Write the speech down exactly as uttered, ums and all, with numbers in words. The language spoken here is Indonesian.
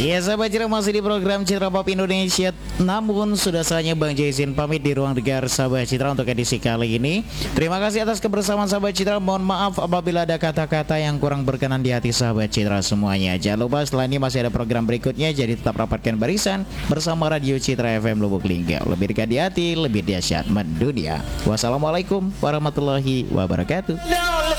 Ya sahabat Citra, masih di program Citra Pop Indonesia. Namun sudah saatnya Bang Jason pamit di ruang dengar sahabat Citra untuk edisi kali ini. Terima kasih atas kebersamaan sahabat Citra. Mohon maaf apabila ada kata-kata yang kurang berkenan di hati sahabat Citra semuanya. Jangan lupa setelah ini masih ada program berikutnya, jadi tetap rapatkan barisan bersama Radio Citra F M Lubuk Linggau. Lebih dekat di hati, lebih dahsyat mendunia. Wassalamualaikum warahmatullahi wabarakatuh.